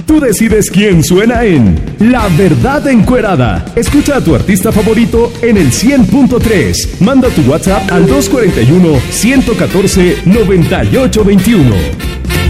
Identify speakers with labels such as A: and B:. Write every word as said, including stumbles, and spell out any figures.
A: Tú decides quién suena en La Verdad Encuerada. Escucha a tu artista favorito en el cien punto tres. Manda tu WhatsApp al dos cuatro uno, uno uno cuatro, nueve ocho dos uno.